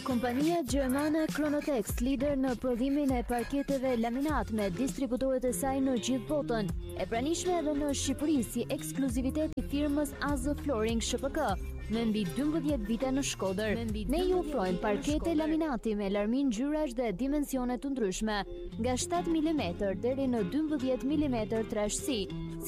Kompania gjermane Chronotex, lider në prodhimin e parketeve laminat me distributorët e saj në gjithë botën, e pranishme edhe në Shqipëri si ekskluzivitet i firmës AZ Flooring SHPK, me mbi 12 vite në Shkodër. Ne ju ofrojmë parkete laminati me larmin ngjyrash dhe dimensione të ndryshme, nga 7 mm deri në 12 mm trashësi,